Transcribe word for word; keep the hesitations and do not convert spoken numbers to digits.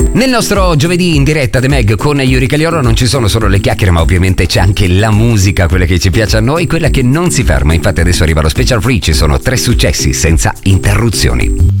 Nel nostro giovedì in diretta The Meg con Yuri Calioro non ci sono solo le chiacchiere, ma ovviamente c'è anche la musica, quella che ci piace a noi, quella che non si ferma. Infatti adesso arriva lo Special Free, ci sono tre successi senza interruzioni.